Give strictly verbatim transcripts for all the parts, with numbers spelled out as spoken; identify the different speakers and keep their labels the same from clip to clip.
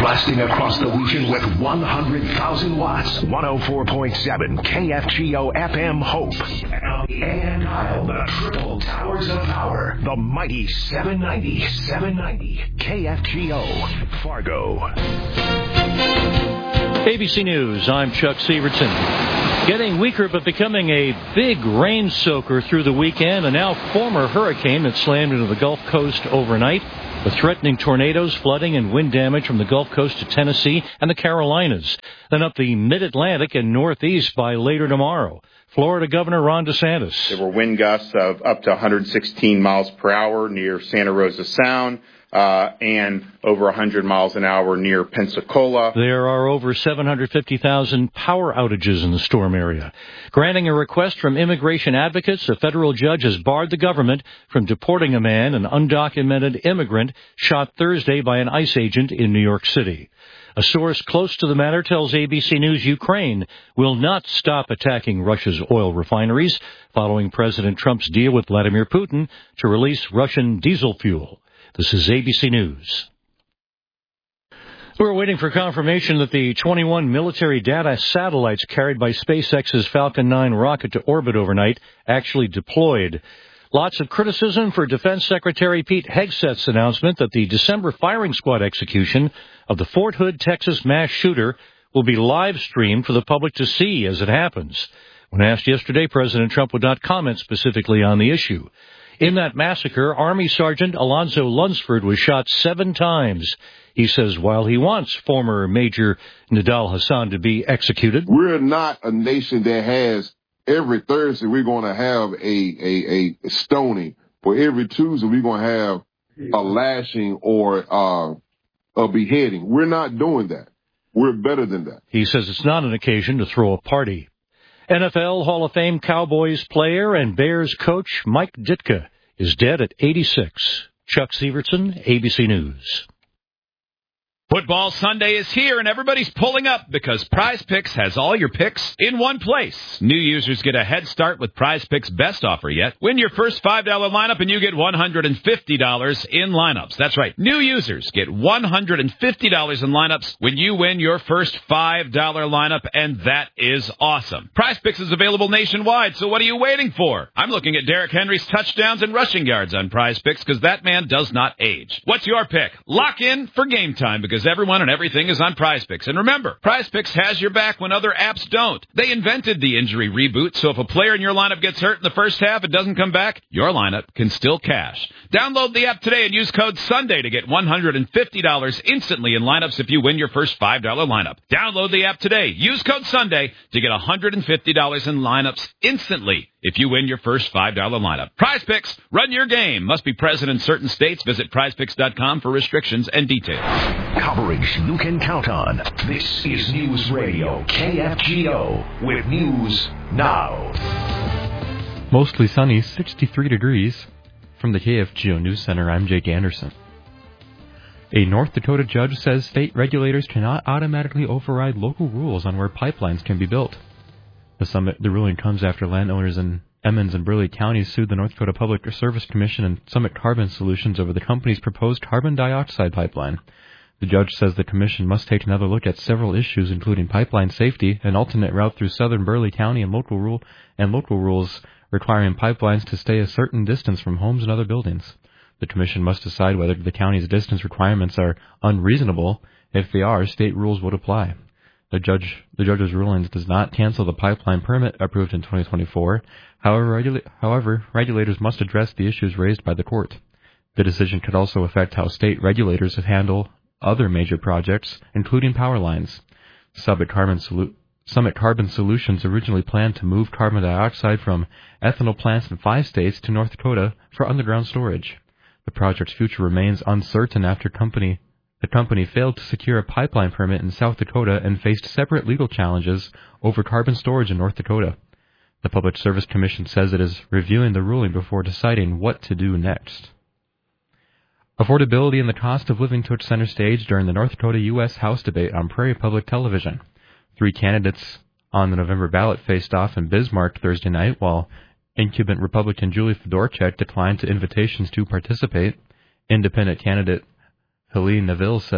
Speaker 1: blasting across the region with one hundred thousand watts. one oh four point seven K F G O F M Hope. And on the A M dial, the triple towers of power. The mighty seven ninety, seven ninety K F G O, Fargo.
Speaker 2: A B C News, I'm Chuck Severson. Getting weaker but becoming a big rain soaker through the weekend, a now former hurricane that slammed into the Gulf Coast overnight, with threatening tornadoes, flooding, and wind damage from the Gulf Coast to Tennessee and the Carolinas, then up the mid-Atlantic and northeast by later tomorrow. Florida Governor Ron DeSantis.
Speaker 3: There were wind gusts of up to one hundred sixteen miles per hour near Santa Rosa Sound. Uh, and over one hundred miles an hour near Pensacola.
Speaker 2: There are over seven hundred fifty thousand power outages in the storm area. Granting a request from immigration advocates, a federal judge has barred the government from deporting a man, an undocumented immigrant, shot Thursday by an ICE agent in New York City. A source close to the matter tells A B C News Ukraine will not stop attacking Russia's oil refineries following President Trump's deal with Vladimir Putin to release Russian diesel fuel. This is A B C News. We're waiting for confirmation that the twenty-one military data satellites carried by SpaceX's Falcon nine rocket to orbit overnight actually deployed. Lots of criticism for Defense Secretary Pete Hegseth's announcement that the December firing squad execution of the Fort Hood, Texas mass shooter will be live-streamed for the public to see as it happens. When asked yesterday, President Trump would not comment specifically on the issue. In that massacre, Army Sergeant Alonzo Lunsford was shot seven times. He says while he wants former Major Nidal Hassan to be executed,
Speaker 4: we're not a nation that has every Thursday we're going to have a, a, a stoning. For every Tuesday we're going to have a lashing or uh, a beheading. We're not doing that. We're better than that.
Speaker 2: He says it's not an occasion to throw a party. N F L Hall of Fame Cowboys player and Bears coach Mike Ditka is dead at eighty-six. Chuck Severson, A B C News.
Speaker 5: Football Sunday is here, and everybody's pulling up because Prize Picks has all your picks in one place. New users get a head start with Prize Picks' best offer yet. Win your first five dollar lineup, and you get one hundred fifty dollars in lineups. That's right. New users get one hundred fifty dollars in lineups when you win your first five dollar lineup, and that is awesome. Prize Picks is available nationwide, so what are you waiting for? I'm looking at Derrick Henry's touchdowns and rushing yards on Prize Picks because that man does not age. What's your pick? Lock in for game time because everyone and everything is on Prize Picks. And remember, Prize Picks has your back when other apps don't. They invented the injury reboot, so if a player in your lineup gets hurt in the first half and doesn't come back, your lineup can still cash. Download the app today and use code SUNDAY to get one hundred fifty dollars instantly in lineups if you win your first five dollar lineup. Download the app today. Use code SUNDAY to get one hundred fifty dollars in lineups instantly if you win your first five dollar lineup. Prize Picks, run your game. Must be present in certain states. Visit prize picks dot com for restrictions and details.
Speaker 1: Coverage you can count on. This is News Radio K F G O with News Now.
Speaker 6: Mostly sunny, sixty-three degrees. From the K F G O News Center, I'm Jake Anderson. A North Dakota judge says state regulators cannot automatically override local rules on where pipelines can be built. The, summit, the ruling comes after landowners in Emmons and Burleigh counties sued the North Dakota Public Service Commission and Summit Carbon Solutions over the company's proposed carbon dioxide pipeline. The judge says the commission must take another look at several issues, including pipeline safety, an alternate route through southern Burleigh County, and local rule and local rules requiring pipelines to stay a certain distance from homes and other buildings. The commission must decide whether the county's distance requirements are unreasonable. If they are, state rules would apply. The judge, the judge's rulings does not cancel the pipeline permit approved in twenty twenty-four. However, regula- however, regulators must address the issues raised by the court. The decision could also affect how state regulators handle other major projects, including power lines. Summit Carbon, Solu- Summit Carbon Solutions originally planned to move carbon dioxide from ethanol plants in five states to North Dakota for underground storage. The project's future remains uncertain after company The company failed to secure a pipeline permit in South Dakota and faced separate legal challenges over carbon storage in North Dakota. The Public Service Commission says it is reviewing the ruling before deciding what to do next. Affordability and the cost of living took center stage during the North Dakota U S House debate on Prairie Public Television. Three candidates on the November ballot faced off in Bismarck Thursday night, while incumbent Republican Julie Fedorchak declined to invitations to participate. Independent candidate Helene Neville says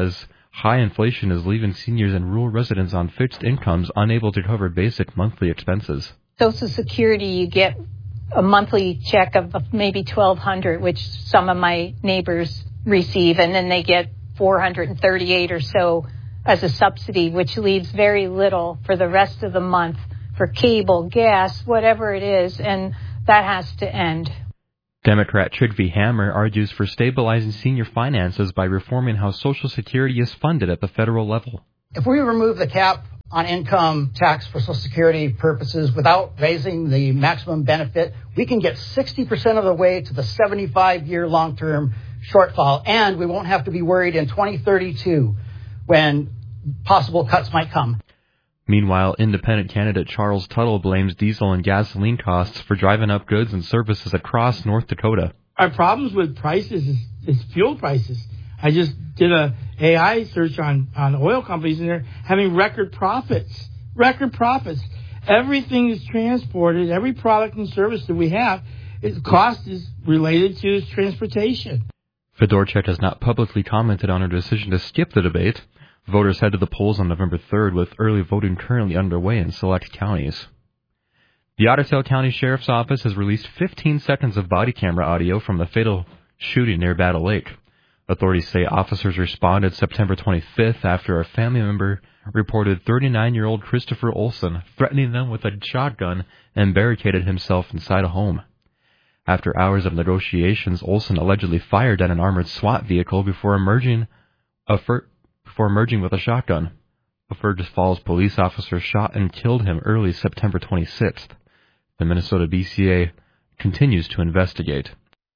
Speaker 6: high inflation is leaving seniors and rural residents on fixed incomes unable to cover basic monthly expenses.
Speaker 7: Social Security, you get a monthly check of maybe twelve hundred dollars, which some of my neighbors receive, and then they get four hundred thirty-eight or so as a subsidy, which leaves very little for the rest of the month for cable, gas, whatever it is, and that has to end.
Speaker 6: Democrat Trygve Hammer argues for stabilizing senior finances by reforming how Social Security is funded at the federal level.
Speaker 8: If we remove the cap on income tax for Social Security purposes without raising the maximum benefit, we can get sixty percent of the way to the seventy-five year long-term shortfall, and we won't have to be worried in twenty thirty-two when possible cuts might come.
Speaker 6: Meanwhile, independent candidate Charles Tuttle blames diesel and gasoline costs for driving up goods and services across North Dakota.
Speaker 9: Our problems with prices is, is fuel prices. I just did a A I search on, on oil companies, and they're having record profits. Record profits. Everything is transported. Every product and service that we have, its cost is related to its transportation.
Speaker 6: Fedorchak has not publicly commented on her decision to skip the debate. Voters head to the polls on November third, with early voting currently underway in select counties. The Otter Tail County Sheriff's Office has released fifteen seconds of body camera audio from the fatal shooting near Battle Lake. Authorities say officers responded September twenty-fifth after a family member reported thirty-nine-year-old Christopher Olson threatening them with a shotgun and barricaded himself inside a home. After hours of negotiations, Olson allegedly fired at an armored SWAT vehicle before emerging a fir- before emerging with a shotgun. A Fergus Falls police officer shot and killed him early September twenty-sixth. The Minnesota B C A continues to investigate.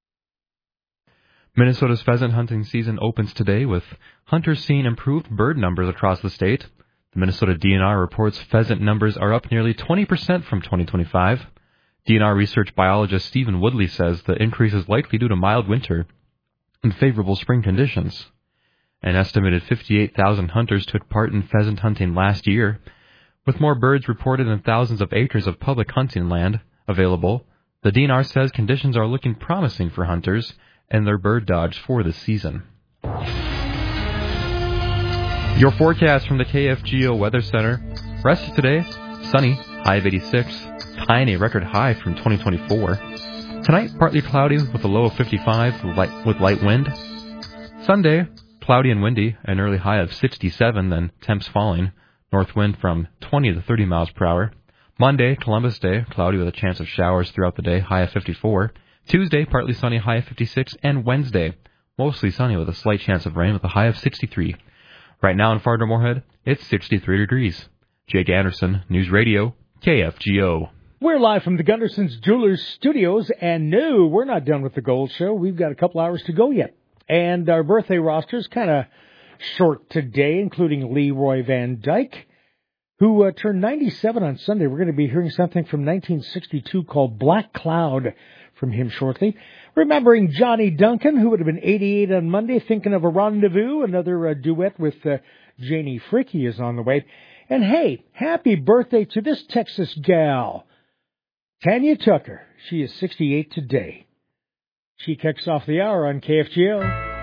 Speaker 6: Minnesota's pheasant hunting season opens today, with hunters seeing improved bird numbers across the state. The Minnesota D N R reports pheasant numbers are up nearly twenty percent from twenty twenty-five. D N R research biologist Stephen Woodley says the increase is likely due to mild winter and favorable spring conditions. An estimated fifty-eight thousand hunters took part in pheasant hunting last year. With more birds reported and thousands of acres of public hunting land available, the D N R says conditions are looking promising for hunters and their bird dodge for the season. Your forecast from the K F G O Weather Center. Rest of today, sunny, high of eighty-six, tying a record high from twenty twenty-four. Tonight, partly cloudy with a low of fifty-five with light, with light wind. Sunday, cloudy and windy, an early high of sixty-seven, then temps falling. North wind from twenty to thirty miles per hour. Monday, Columbus Day, cloudy with a chance of showers throughout the day, high of fifty-four. Tuesday, partly sunny, high of fifty-six, and Wednesday, mostly sunny with a slight chance of rain with a high of sixty-three. Right now in Fargo-Moorhead, it's sixty-three degrees. Jake Anderson, News Radio, K F G O.
Speaker 10: We're live from the Gunderson's Jewelers Studios, and no, we're not done with the Gold Show. We've got a couple hours to go yet. And our birthday roster is kind of short today, including Leroy Van Dyke, who uh, turned ninety-seven on Sunday. We're going to be hearing something from nineteen sixty-two called Black Cloud from him shortly. Remembering Johnny Duncan, who would have been eighty-eight on Monday, Thinking of a Rendezvous. Another uh, duet with uh, Janie Fricke is on the way. And hey, happy birthday to this Texas gal, Tanya Tucker. She is sixty-eight today. She kicks off the hour on K F G O.